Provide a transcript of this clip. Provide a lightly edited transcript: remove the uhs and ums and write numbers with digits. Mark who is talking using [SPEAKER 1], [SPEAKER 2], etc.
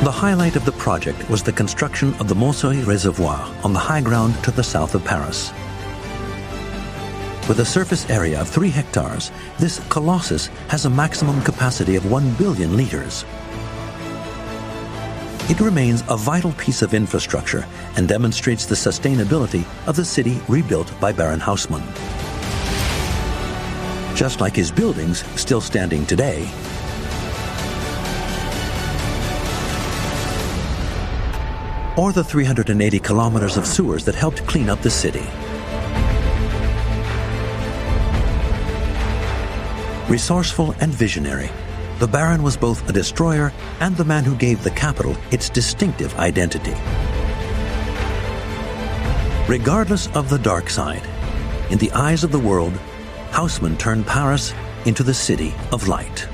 [SPEAKER 1] The highlight of the project was the construction of the Montseuil Reservoir on the high ground to the south of Paris. With a surface area of 3 hectares, this colossus has a maximum capacity of 1 billion liters. It remains a vital piece of infrastructure and demonstrates the sustainability of the city rebuilt by Baron Haussmann. Just like his buildings still standing today, or the 380 kilometers of sewers that helped clean up the city. Resourceful and visionary, the Baron was both a destroyer and the man who gave the capital its distinctive identity. Regardless of the dark side, in the eyes of the world, Haussmann turned Paris into the city of light.